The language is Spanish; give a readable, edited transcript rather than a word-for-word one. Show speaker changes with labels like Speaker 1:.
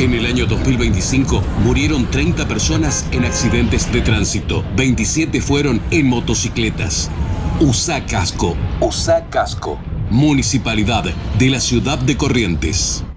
Speaker 1: En el año 2025 murieron 30 personas en accidentes de tránsito. 27 fueron en motocicletas. Usá casco. Usá casco. Municipalidad de la Ciudad de Corrientes.